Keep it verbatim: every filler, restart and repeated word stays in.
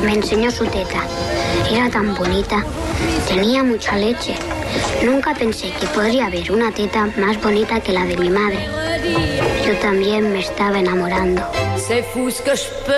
Me enseñó su teta. Era tan bonita. Tenía mucha leche. Nunca pensé que podría haber una teta más bonita que la de mi madre. Yo también me estaba enamorando.